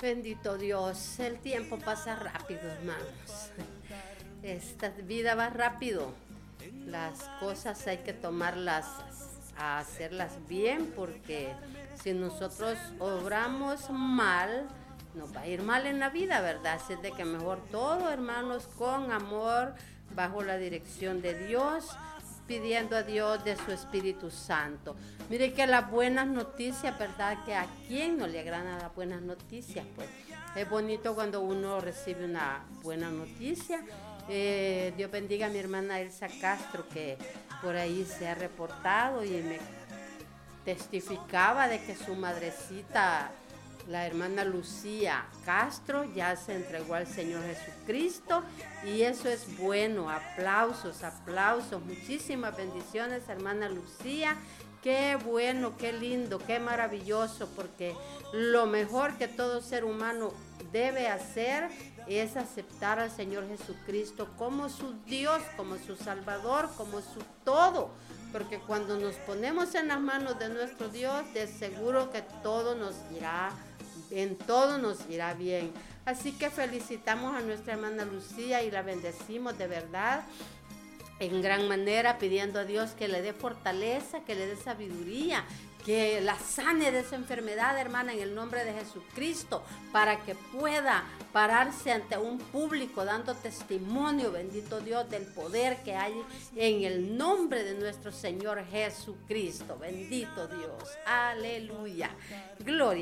Bendito Dios, el tiempo pasa rápido, hermanos. Esta vida va rápido. Las cosas hay que tomarlas, a hacerlas bien, porque si nosotros obramos mal, nos va a ir mal en la vida, ¿verdad? Así es de que mejor todo, hermanos, con amor, bajo la dirección de Dios, pidiendo a Dios de su Espíritu Santo. Mire que las buenas noticias, ¿verdad? Que a quién no le agradan las buenas noticias, pues. Es bonito cuando uno recibe una buena noticia. Dios bendiga a mi hermana Elsa Castro, que por ahí se ha reportado y me testificaba de que su madrecita, la hermana Lucía Castro, ya se entregó al Señor Jesucristo, y eso es bueno. Aplausos, aplausos, muchísimas bendiciones, hermana Lucía. Qué bueno, qué lindo, qué maravilloso, porque lo mejor que todo ser humano debe hacer es aceptar al Señor Jesucristo como su Dios, como su Salvador, como su todo. Porque cuando nos ponemos en las manos de nuestro Dios, de seguro que todo nos irá, en todo nos irá bien. Así que felicitamos a nuestra hermana Lucía y la bendecimos de verdad en gran manera, pidiendo a Dios que le dé fortaleza, que le dé sabiduría, que la sane de esa enfermedad, hermana, en el nombre de Jesucristo, para que pueda pararse ante un público dando testimonio, bendito Dios, del poder que hay en el nombre de nuestro Señor Jesucristo. Bendito Dios, aleluya, gloria.